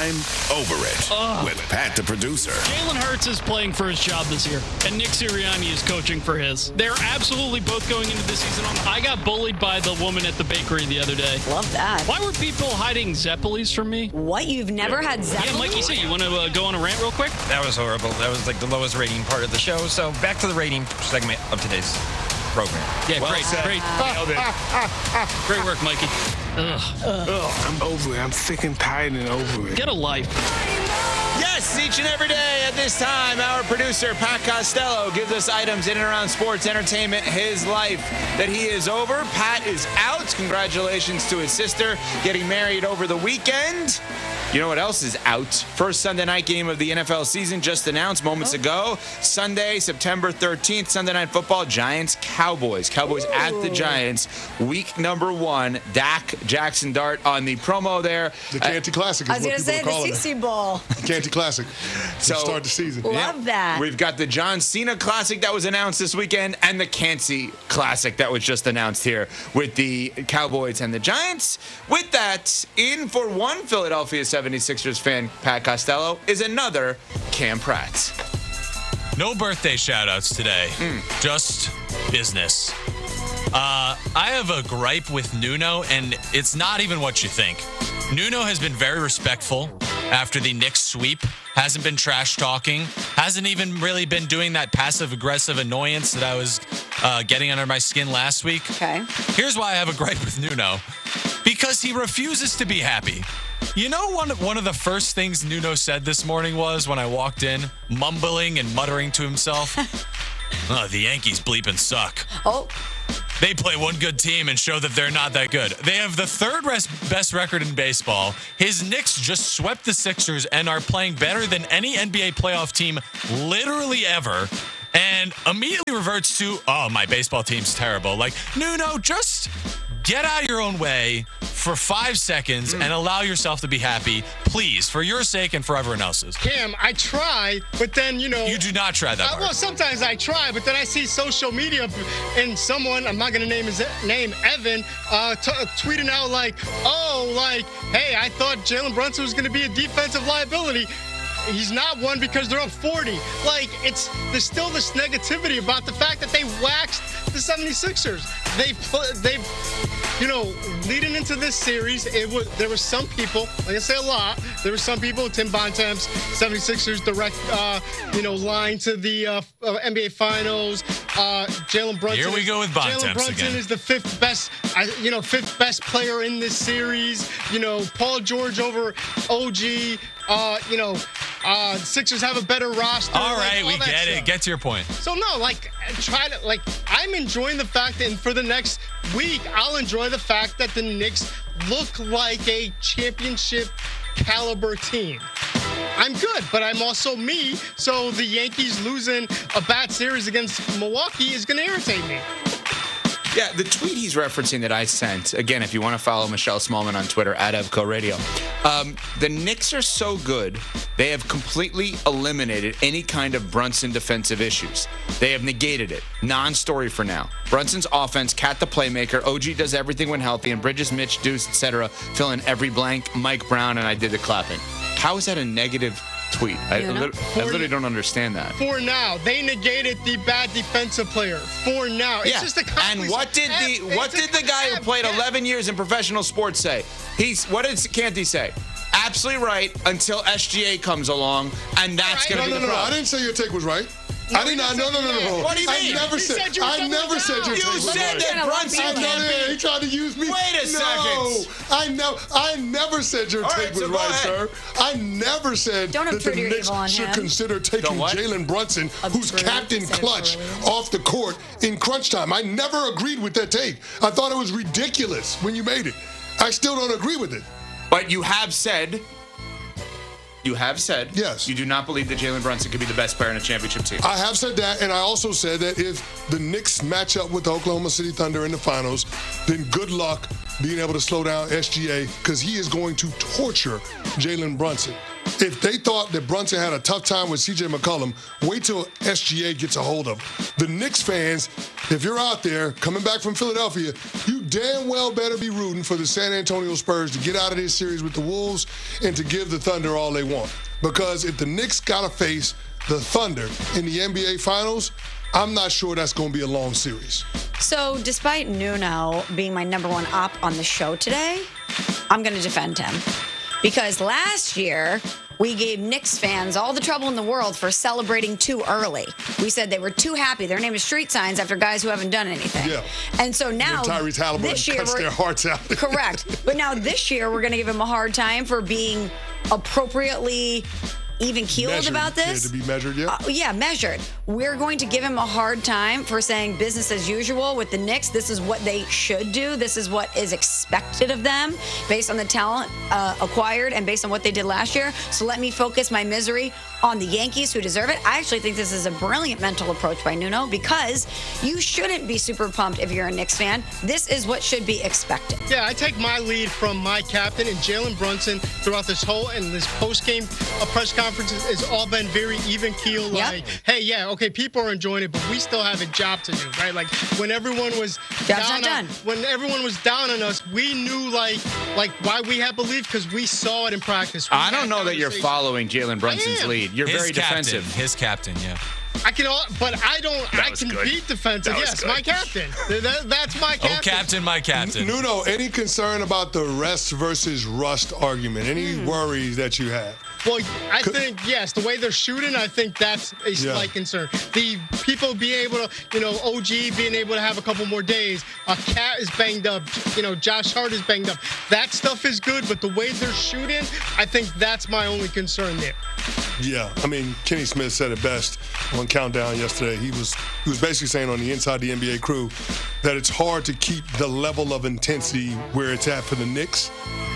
I'm Over It with Pat the producer. Jalen Hurts is playing for his job this year, and Nick Sirianni is coaching for his. They're absolutely both going into this season on. I got bullied by the woman at the bakery the other day. Love that. Why were people hiding Zeppelis from me? What? You've never had Zeppelis? Yeah, Mikey, you want to go on a rant real quick? That was horrible. That was like the lowest rating part of the show. So back to the rating segment of today's program. Yeah, Well great. said. Great work, Mikey. I'm over it. I'm sick and tired and over it. Get a life. Yes, each and every day at this time, our producer, Pat Costello, gives us items in and around sports, entertainment, his life that he is over. Pat is out. Congratulations to his sister getting married over the weekend. You know what else is out? First Sunday night game of the NFL season just announced moments ago. Sunday, September 13th, Sunday Night Football, Giants-Cowboys. Cowboys at the Giants, week number 1. Dak Jackson Dart on the promo there. The Canty Classic is I was what going to people say are the calling it. CC Bowl. The Canty Classic. So- To start the season. Love that. We've got the John Cena Classic that was announced this weekend and the Canty Classic that was just announced here with the Cowboys and the Giants. With that, in for one Philadelphia 76ers fan, Pat Costello, is another Cam Pratt. No birthday shout-outs today. Just business. I have a gripe with Nuno, and it's not even what you think. Nuno has been very respectful after the Knicks sweep. Hasn't been trash-talking. Hasn't even really been doing that passive-aggressive annoyance that I was getting under my skin last week. Okay. Here's why I have a gripe with Nuno. Because he refuses to be happy. You know, one of the first things Nuno said this morning was when I walked in, mumbling and muttering to himself, "Oh, the Yankees bleeping suck. Oh, They play one good team and show that they're not that good. They have the third best record in baseball. His Knicks just swept the Sixers and are playing better than any NBA playoff team literally ever. And immediately reverts to, oh, my baseball team's terrible. Like, Nuno, just get out of your own way for 5 seconds and allow yourself to be happy, please, for your sake and for everyone else's. Cam, I try, but then, you know... You do not try that hard. Well, sometimes I try, but then I see social media and someone, I'm not going to name his name, Evan, tweeting out like, oh, like, hey, I thought Jalen Brunson was going to be a defensive liability. He's not one because they're up 40. Like, there's still this negativity about the fact that they waxed the 76ers. They've you know, leading into this series, there were some people, like I say a lot, there were some people, Tim Bontemps, 76ers direct, line to the NBA Finals. Jalen Brunson. Here we go with Bontemps Jalen Brunson again. is the fifth best player in this series. You know, Paul George over OG. Sixers have a better roster. All right, all we that get stuff. it. Get to your point. So no, I'm enjoying the fact that for the next week, I'll enjoy the fact that the Knicks look like a championship caliber team. I'm good, but I'm also me, so the Yankees losing a bad series against Milwaukee is going to irritate me. Yeah, the tweet he's referencing that I sent, again, if you want to follow Michelle Smallman on Twitter, @EvCo Radio, the Knicks are so good, they have completely eliminated any kind of Brunson defensive issues. They have negated it. Non-story for now. Brunson's offense, Cat the playmaker, OG does everything when healthy, and Bridges, Mitch, Deuce, etc. fill in every blank, Mike Brown, and I did the clapping. How is that a negative tweet? I literally don't understand that. For now, they negated the bad defensive player. For now, it's just a and what did the guy who played 11 years in professional sports say? What did Canty say? Absolutely right until SGA comes along, and that's going to be the problem. I didn't say your take was right. I did not. No. What do you mean? I never said your take was right. You said that Brunson can't be. He tried to use me. Wait a second. I never said your take was right, sir. I never said that the Knicks should consider taking Jalen Brunson, who's Captain Clutch, off the court in crunch time. I never agreed with that take. I thought it was ridiculous when you made it. I still don't agree with it. But you have said yes, you do not believe that Jalen Brunson could be the best player in a championship team. I have said that, and I also said that if the Knicks match up with the Oklahoma City Thunder in the finals, then good luck being able to slow down SGA, because he is going to torture Jalen Brunson. If they thought that Brunson had a tough time with C.J. McCollum, wait till SGA gets a hold of him. The Knicks fans, if you're out there coming back from Philadelphia, you damn well better be rooting for the San Antonio Spurs to get out of this series with the Wolves and to give the Thunder all they want. Because if the Knicks got to face the Thunder in the NBA Finals, I'm not sure that's going to be a long series. So despite Nuno being my number one op on the show today, I'm going to defend him. Because last year, we gave Knicks fans all the trouble in the world for celebrating too early. We said they were too happy. Their name is street signs after guys who haven't done anything. Yeah. And so now, Tyrese Halliburton cuts their hearts out. Correct. But now this year, we're going to give him a hard time for being appropriately even-keeled about this. Yeah, to be measured, yeah. Yeah, measured. We're going to give him a hard time for saying business as usual with the Knicks. This is what they should do. This is what is expected of them based on the talent acquired and based on what they did last year. So let me focus my misery on the Yankees who deserve it. I actually think this is a brilliant mental approach by Nuno because you shouldn't be super pumped if you're a Knicks fan. This is what should be expected. Yeah, I take my lead from my captain and Jalen Brunson throughout this whole and this post-game press conference has all been very even keel. Like, hey, yeah, okay, people are enjoying it, but we still have a job to do, right? Like when everyone was when everyone was down on us, we knew like why we had belief because we saw it in practice. I don't know that you're following Jalen Brunson's lead. You're very defensive. His captain, yeah. I can, but I don't. I can be defensive. Yes, my captain. That's my captain. Oh, captain, my captain. Nuno, any concern about the rest versus rust argument? Any worries that you have? Well, I think, yes, the way they're shooting, I think that's a slight concern. The people being able to, OG being able to have a couple more days. Cat is banged up. Josh Hart is banged up. That stuff is good, but the way they're shooting, I think that's my only concern there. Yeah, I mean, Kenny Smith said it best on Countdown yesterday. He was basically saying on the Inside the NBA crew that it's hard to keep the level of intensity where it's at for the Knicks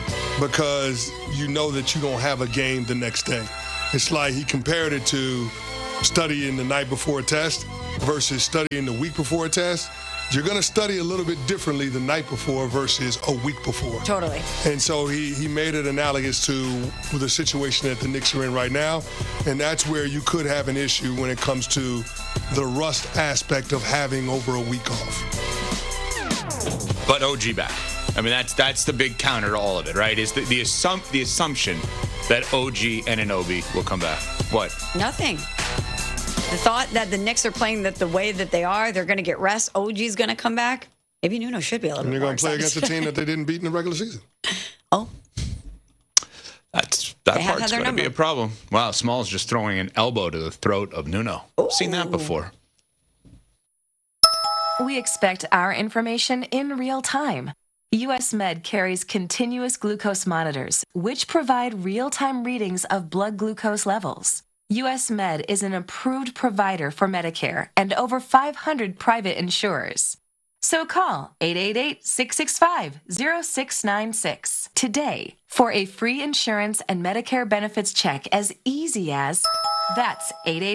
because you know that you're going to have a game the next day. It's like he compared it to studying the night before a test versus studying the week before a test. You're going to study a little bit differently the night before versus a week before. Totally. And so he made it analogous to the situation that the Knicks are in right now. And that's where you could have an issue when it comes to the rust aspect of having over a week off. But OG back. I mean, that's the big counter to all of it, right? Is the assumption that OG and Anunoby will come back. What? Nothing. The thought that the Knicks are playing the way that they are, they're going to get rest. OG's going to come back. Maybe Nuno should be a little bit more excited. And they're going to play against a team that they didn't beat in the regular season. Oh. That part's going to be a problem. Wow, Small's just throwing an elbow to the throat of Nuno. Ooh. Seen that before. We expect our information in real time. US Med carries continuous glucose monitors, which provide real-time readings of blood glucose levels. US Med is an approved provider for Medicare and over 500 private insurers. So call 888-665-0696 today for a free insurance and Medicare benefits check as easy as, that's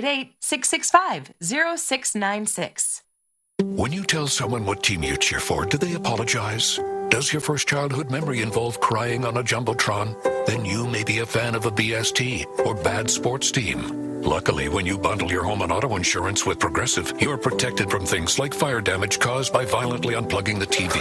888-665-0696. When you tell someone what team you cheer for, do they apologize? Does your first childhood memory involve crying on a Jumbotron? Then you may be a fan of a BST or bad sports team. Luckily, when you bundle your home and auto insurance with Progressive, you are protected from things like fire damage caused by violently unplugging the TV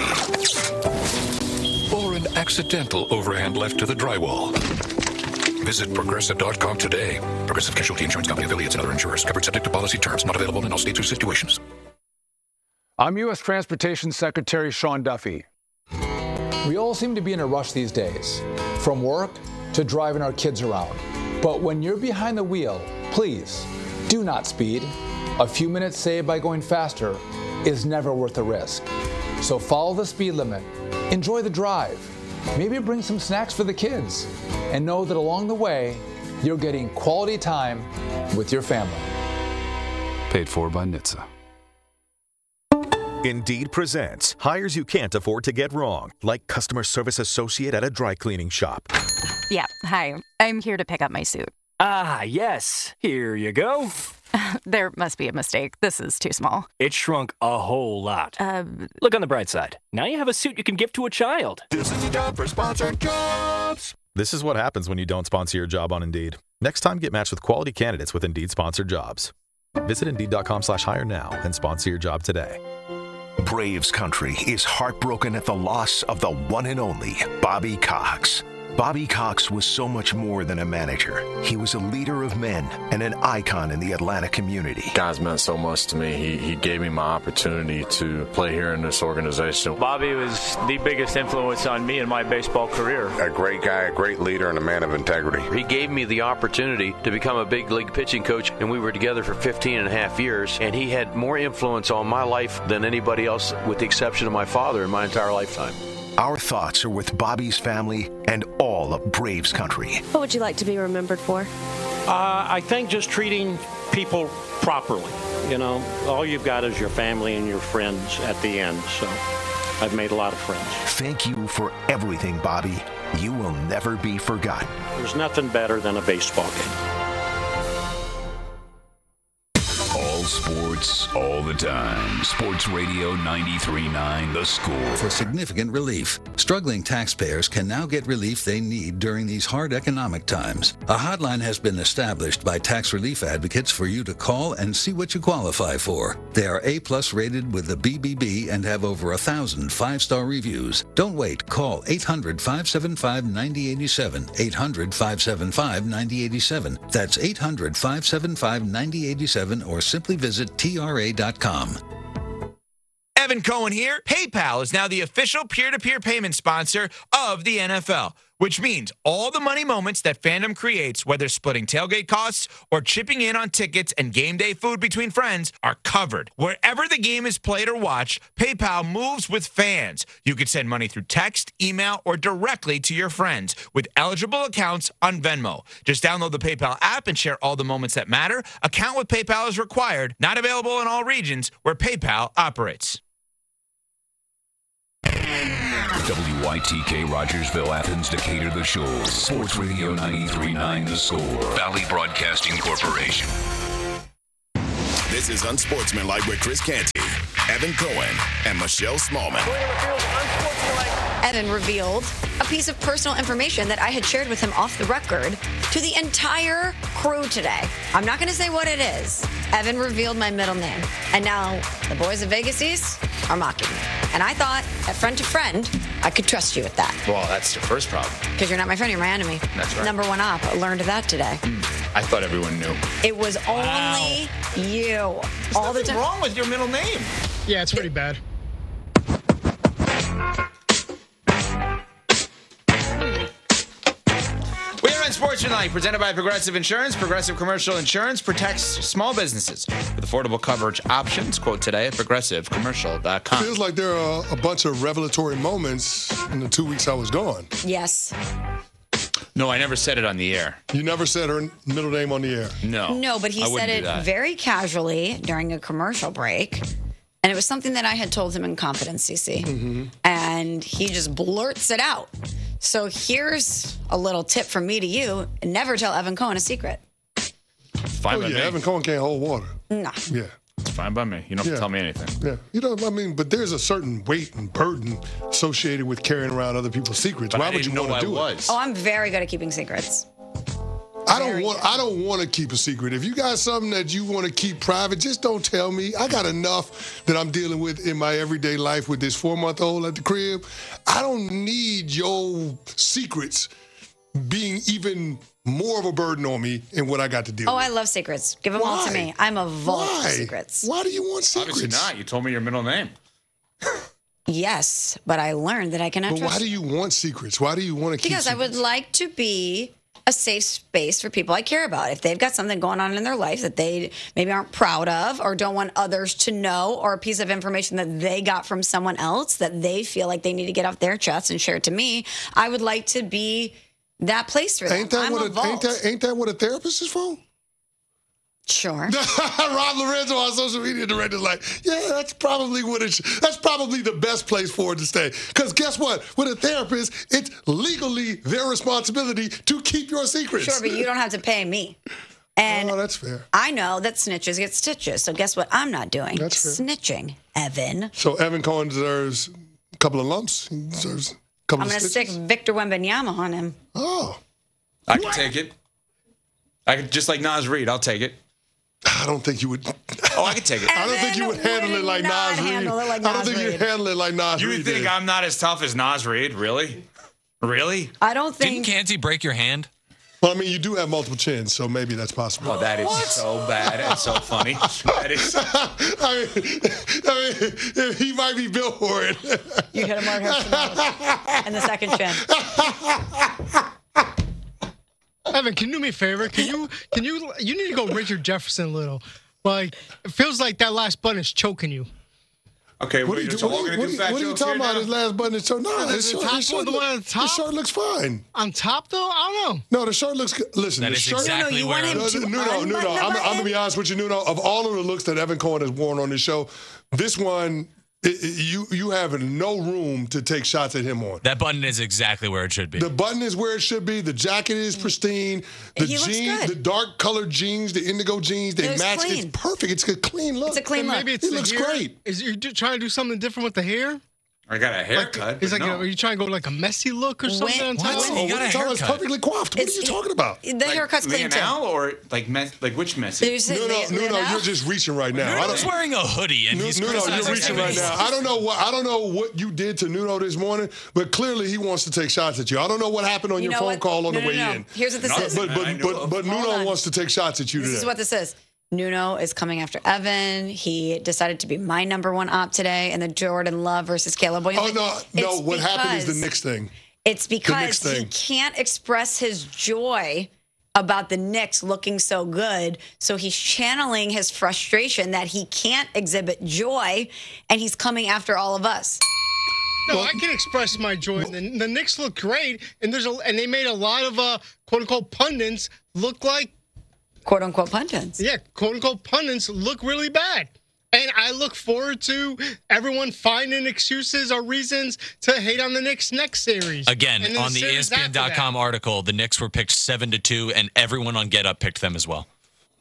or an accidental overhand left to the drywall. Visit Progressive.com today. Progressive Casualty Insurance Company, affiliates, and other insurers. Covered subject to policy terms. Not available in all states or situations. I'm U.S. Transportation Secretary Sean Duffy. We all seem to be in a rush these days, from work to driving our kids around. But when you're behind the wheel, please do not speed. A few minutes saved by going faster is never worth the risk. So follow the speed limit, enjoy the drive, maybe bring some snacks for the kids, and know that along the way, you're getting quality time with your family. Paid for by NHTSA. Indeed presents hires you can't afford to get wrong, like customer service associate at a dry cleaning shop. Yeah, hi. I'm here to pick up my suit. Ah, yes. Here you go. There must be a mistake. This is too small. It shrunk a whole lot. Look on the bright side. Now you have a suit you can give to a child. This is a job for Sponsored Jobs. This is what happens when you don't sponsor your job on Indeed. Next time, get matched with quality candidates with Indeed-sponsored jobs. Visit Indeed.com/hire now and sponsor your job today. Braves country is heartbroken at the loss of the one and only Bobby Cox. Bobby Cox was so much more than a manager. He was a leader of men and an icon in the Atlanta community. Guys meant so much to me. He gave me my opportunity to play here in this organization. Bobby was the biggest influence on me in my baseball career. A great guy, a great leader, and a man of integrity. He gave me the opportunity to become a big league pitching coach, and we were together for 15 and a half years, and he had more influence on my life than anybody else, with the exception of my father, in my entire lifetime. Our thoughts are with Bobby's family and all of Braves country. What would you like to be remembered for? I think just treating people properly. You know, all you've got is your family and your friends at the end. So I've made a lot of friends. Thank you for everything, Bobby. You will never be forgotten. There's nothing better than a baseball game. All sports, all the time. Sports Radio 93.9 The Score. For significant relief, struggling taxpayers can now get relief they need during these hard economic times. A hotline has been established by tax relief advocates for you to call and see what you qualify for. They are A+ rated with the BBB and have over 1,000 5-star reviews. Don't wait. Call 800-575-9087. 800-575-9087. That's 800-575-9087 or simply visit TRA.com. Evan Cohen here. PayPal is now the official peer-to-peer payment sponsor of the NFL, which means all the money moments that fandom creates, whether splitting tailgate costs or chipping in on tickets and game day food between friends, are covered. Wherever the game is played or watched, PayPal moves with fans. You can send money through text, email, or directly to your friends with eligible accounts on Venmo. Just download the PayPal app and share all the moments that matter. Account with PayPal is required. Not available in all regions where PayPal operates. WYTK Rogersville, Athens, Decatur, The Shoals. Sports Radio 93.9 The Score. Valley Broadcasting Corporation. This is Unsportsmanlike with Chris Canty, Evan Cohen, and Michelle Smallman. Evan revealed a piece of personal information that I had shared with him off the record to the entire crew today. I'm not going to say what it is. Evan revealed my middle name. And now the boys of Vegas East are mocking me. And I thought, at friend to friend, I could trust you with that. Well, that's the first problem. Because you're not my friend, you're my enemy. That's right. Number one op. I learned that today. I thought everyone knew. It was only you. There's all the time. What's wrong with your middle name? Yeah, it's pretty bad. Unsportsmanlike, presented by Progressive Insurance. Progressive Commercial Insurance protects small businesses with affordable coverage options. Quote today at progressivecommercial.com. Feels like there are a bunch of revelatory moments in the 2 weeks I was gone. Yes. No, I never said it on the air. You never said her middle name on the air? No. No, but he said it very casually during a commercial break. And it was something that I had told him in confidence, CC. Mm-hmm. And he just blurts it out. So here's a little tip from me to you. Never tell Evan Cohen a secret. Fine by me. Evan Cohen can't hold water. No. Yeah. It's fine by me. You don't have to tell me anything. Yeah. You know, I mean, but there's a certain weight and burden associated with carrying around other people's secrets. But Why would you want to do it? Oh, I'm very good at keeping secrets. I don't want to keep a secret. If you got something that you want to keep private, just don't tell me. I got enough that I'm dealing with in my everyday life with this 4-month-old at the crib. I don't need your secrets being even more of a burden on me in what I got to deal with. Oh, I love secrets. Give them all to me. I'm a vault of secrets. Why do you want secrets? Obviously not. You told me your middle name. Yes, but I learned that I cannot trust. But why do you want secrets? Why do you want to keep secrets? Because I would like to be a safe space for people I care about. If they've got something going on in their life that they maybe aren't proud of or don't want others to know, or a piece of information that they got from someone else that they feel like they need to get off their chest and share it to me, I would like to be that place for them. Ain't that what a therapist is for? Sure. Rob Lorenzo, our social media director, is like, yeah, that's probably that's probably the best place for it to stay. Because guess what? With a therapist, it's legally their responsibility to keep your secrets. Sure, but you don't have to pay me. And that's fair. I know that snitches get stitches. So guess what I'm not doing? That's fair. Snitching, Evan. So Evan Cohen deserves a couple of lumps. He deserves a I'm going to stick Victor Wembanyama on him. Oh. I can take it. I could, just like Naz Reid, I'll take it. I don't think you would. Oh, I could take it. I don't think you would handle it like Naz Reid. I don't think you'd handle it like Naz Reid. You think I'm not as tough as Naz Reid? Really? Really? I don't think. Didn't Canty break your hand? Well, I mean, you do have multiple chins, so maybe that's possible. Oh, that is so bad and so funny. That is. I mean, he might be built for it. You hit him hard and the second chin. Evan, can you do me a favor? You need to go Richard Jefferson a little. Like, it feels like that last button is choking you. Okay, what are you talking about? His last button is choking. No, his shirt looks fine. On top, though? I don't know. No, the shirt looks good. Listen, the shirt. Exactly where Nuno. I'm going to be honest with you, Nuno. Of all of the looks that Evan Cohen has worn on this show, this one, you have no room to take shots at him on. That button is exactly where it should be. The button is where it should be. The jacket is pristine. The jeans, the dark colored jeans, the indigo jeans, they match. Clean. It's perfect. It's a clean look. It's a clean look. Maybe it looks great. Is you trying to do something different with the hair? I got a haircut. Are you trying to go like a messy look or something on top? He got a haircut. It's perfectly coiffed. What are you talking about? The haircut's clean too. Leonel or like which messy? Nuno, you're just reaching right now. Nuno's wearing a hoodie and he's Nuno, you're reaching right now. I don't know what you did to Nuno this morning, but clearly he wants to take shots at you. I don't know what happened on your phone call on the way in. Here's what this is. But Nuno wants to take shots at you today. This is what this is. Nuno is coming after Evan. He decided to be my number one op today in the Jordan Love versus Caleb Williams. Oh, no. What happened is the Knicks thing. It's because he can't express his joy about the Knicks looking so good. So he's channeling his frustration that he can't exhibit joy, and he's coming after all of us. No, I can express my joy. The Knicks look great, and they made a lot of quote-unquote pundits look like quote-unquote pundits. Yeah, quote-unquote pundits look really bad. And I look forward to everyone finding excuses or reasons to hate on the Knicks next series. Again, on the ESPN.com article, the Knicks were picked 7-2, and everyone on Get Up picked them as well.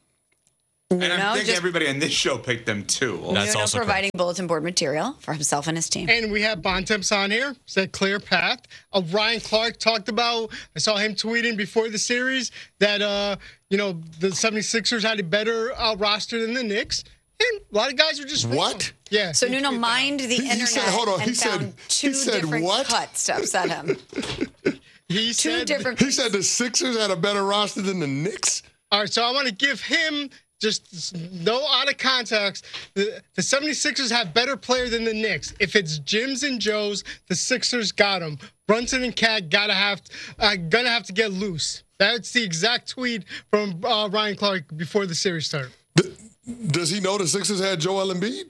And I think everybody on this show picked them too. That's also providing bulletin board material for himself and his team. And we have Bontemps on here. Said clear path. Ryan Clark talked about, I saw him tweeting before the series that, the 76ers had a better roster than the Knicks. And a lot of guys were just what? Yeah. So Nuno mined the internet and found two different cuts to upset him. He said the Sixers had a better roster than the Knicks? All right, so I want to give him just no out of context. The 76ers have better player than the Knicks. If it's Jims and Joes, the Sixers got them. Brunson and Cat gonna have to get loose. That's the exact tweet from Ryan Clark before the series started. Does he know the Sixers had Joel Embiid?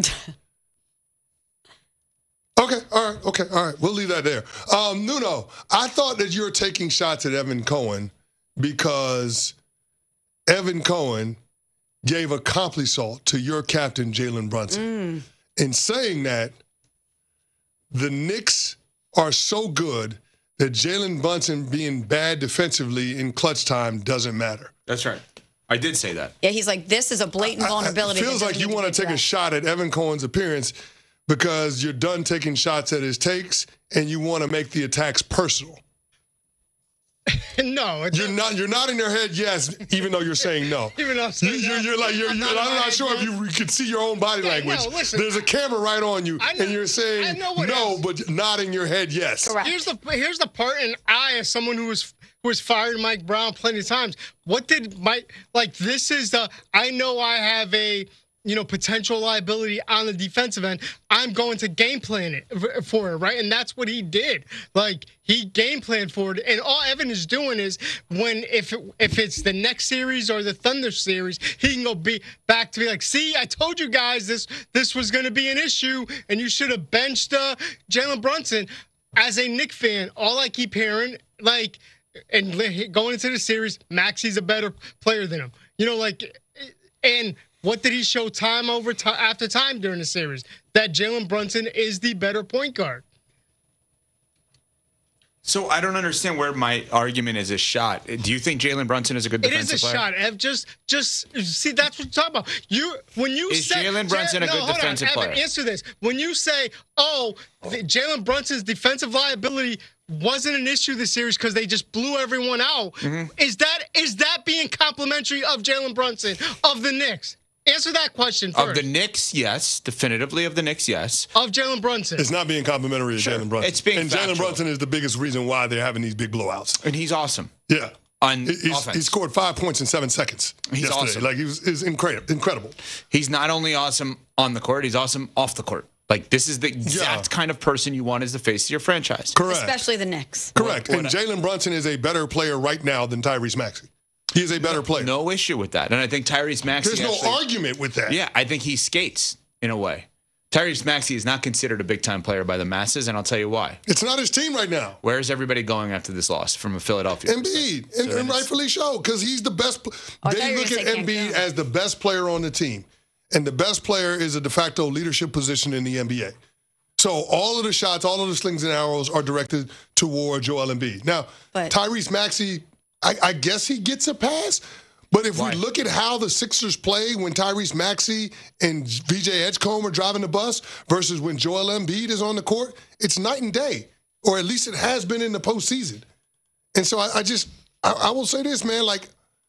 Okay, all right. We'll leave that there. Nuno, I thought that you were taking shots at Evan Cohen because Evan Cohen gave a compliment to your captain, Jalen Brunson. In saying that, the Knicks are so good that Jalen Brunson being bad defensively in clutch time doesn't matter. That's right. I did say that. Yeah, he's like, this is a blatant vulnerability. It feels like you want to take a shot at Evan Cohen's appearance because you're done taking shots at his takes and you want to make the attacks personal. No, you're not. You're nodding your head yes, even though you're saying no. Even though I'm saying I'm not sure if you can see your own body language. No, listen, there's a camera right on you, and you're saying no, but nodding your head yes. Correct. Here's the part, and I, as someone who was fired Mike Brown plenty of times, what did Mike like? This is the I know I have a potential liability on the defensive end. I'm going to game plan it for it, right? And that's what he did. Like, he game planned for it. And all Evan is doing is if it's the next series or the Thunder series, he can go back to be like, see, I told you guys this was going to be an issue, and you should have benched Jalen Brunson. As a Knicks fan, all I keep hearing, and going into the series, Maxi's a better player than him. And what did he show time after time during the series? That Jalen Brunson is the better point guard. So I don't understand where my argument is a shot. Do you think Jalen Brunson is a good defensive player? It is a shot, Ev. Just see, that's what you're talking about. Is Jalen Brunson a good defensive player? Evan, answer this. When you say, Jalen Brunson's defensive liability wasn't an issue this series because they just blew everyone out, is that being complimentary of Jalen Brunson, of the Knicks? Answer that question first. Of the Knicks, yes. Definitively of the Knicks, yes. Of Jalen Brunson. It's not being complimentary to Jalen Brunson. It's being And factual. Jalen Brunson is the biggest reason why they're having these big blowouts. And he's awesome. Yeah. On He offense. scored 5 points in 7 seconds He's yesterday. awesome. Like, he was incredible. He's not only awesome on the court, he's awesome off the court. Like, this is the exact kind of person you want as the face of your franchise. Correct. Especially the Knicks. Correct. And Jalen Brunson is a better player right now than Tyrese Maxey. He is a better player. No issue with that. And I think Tyrese Maxey There's no argument with that. Yeah, I think he skates in a way. Tyrese Maxey is not considered a big-time player by the masses, and I'll tell you why. It's not his team right now. Where is everybody going after this loss from a Philadelphia? Embiid, and rightfully so, because he's the best. They look at Embiid as the best player on the team, and the best player is a de facto leadership position in the NBA. So all of the shots, all of the slings and arrows are directed toward Joel Embiid. Now, Tyrese Maxey, I guess he gets a pass. But if we look at how the Sixers play when Tyrese Maxey and VJ Edgecombe are driving the bus versus when Joel Embiid is on the court, it's night and day, or at least it has been in the postseason. And so I will say this, man, like,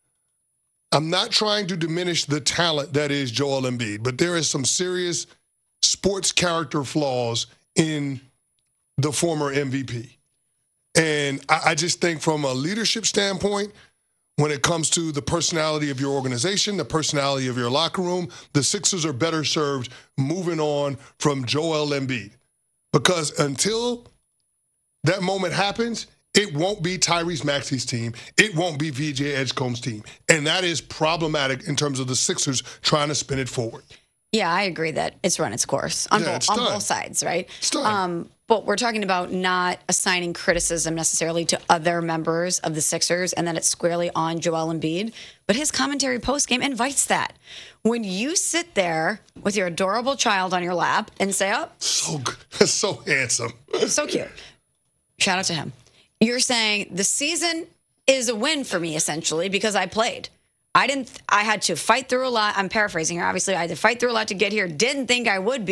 I'm not trying to diminish the talent that is Joel Embiid, but there is some serious sports character flaws in the former MVP. And I just think from a leadership standpoint, when it comes to the personality of your organization, the personality of your locker room, the Sixers are better served moving on from Joel Embiid. Because until that moment happens, it won't be Tyrese Maxey's team. It won't be VJ Edgecombe's team. And that is problematic in terms of the Sixers trying to spin it forward. Yeah, I agree that it's run its course on both sides, right? It's done. But we're talking about not assigning criticism necessarily to other members of the Sixers and that it's squarely on Joel Embiid. But his commentary postgame invites that. When you sit there with your adorable child on your lap and say, so good. So handsome. So cute. Shout out to him. You're saying the season is a win for me, essentially, because I played. I had to fight through a lot. I'm paraphrasing here. Obviously, I had to fight through a lot to get here. Didn't think I would be.